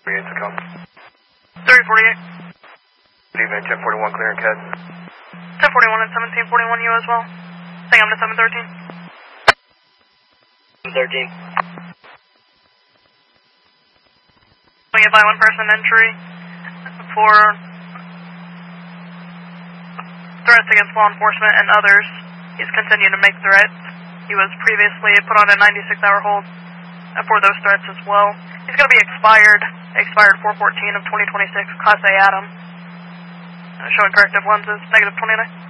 38 to come. 348. Good evening, 1041 clear and CAD. 1041 and 1741 you as well. Saying I'm to 713. 713. We get by one person entry for threats against law enforcement and others. He's continued to make threats. He was previously put on a 96-hour hold for those threats as well. He's going to be expired 4/14 of 2026, Class A Adam. Showing corrective lenses, -29.